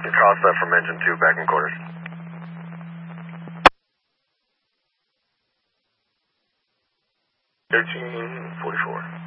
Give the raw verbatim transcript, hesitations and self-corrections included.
Cross left from engine two, back in quarters. thirteen forty-four.